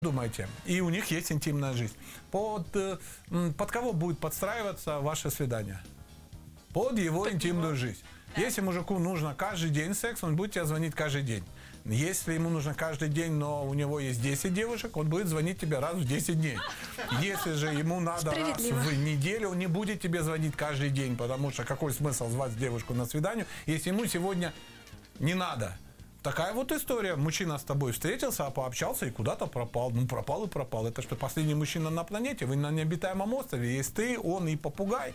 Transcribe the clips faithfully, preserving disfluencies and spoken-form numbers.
думаете, и у них есть интимная жизнь. Под, под кого будет подстраиваться ваше свидание? Под его под интимную его. жизнь. Да. Если мужику нужно каждый день секс, он будет тебе звонить каждый день. Если ему нужно каждый день, но у него есть десять девушек, он будет звонить тебе раз в десять дней. Если же ему надо раз в неделю, он не будет тебе звонить каждый день, потому что какой смысл звать девушку на свидание, если ему сегодня не надо. Такая вот история. Мужчина с тобой встретился, пообщался и куда-то пропал. Ну, пропал и пропал. Это что, последний мужчина на планете? Вы на необитаемом острове. Есть ты, он и попугай.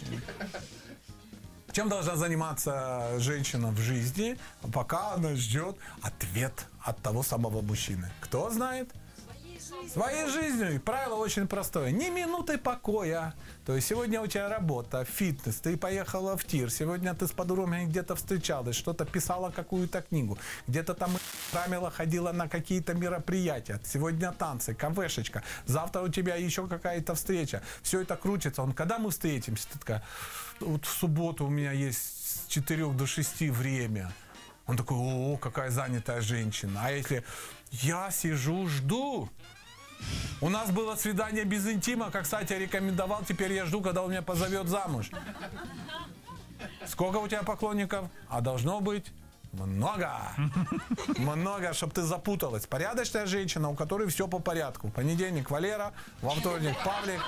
Чем должна заниматься женщина в жизни, пока она ждет ответ от того самого мужчины? Кто знает? Своей жизнью. И правило очень простое. Ни минуты покоя. То есть сегодня у тебя работа, фитнес, ты поехала в тир, сегодня ты с подругами где-то встречалась, что-то писала, какую-то книгу, где-то там рамила, ходила на какие-то мероприятия, сегодня танцы, кафешечка, завтра у тебя еще какая-то встреча. Все это крутится. Он, когда мы встретимся? Ты такая, вот в субботу у меня есть с четырёх до шести время. Он такой, о, какая занятая женщина. А если я сижу, жду? У нас было свидание без интима, как, кстати, я рекомендовал, теперь я жду, когда он меня позовет замуж. Сколько у тебя поклонников? А должно быть много. Много, чтобы ты запуталась. Порядочная женщина, у которой все по порядку. В понедельник Валера, во вторник Павлик.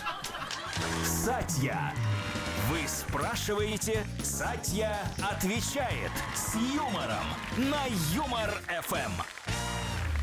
Сатья. Вы спрашиваете, Сатья отвечает с юмором на Юмор эф эм.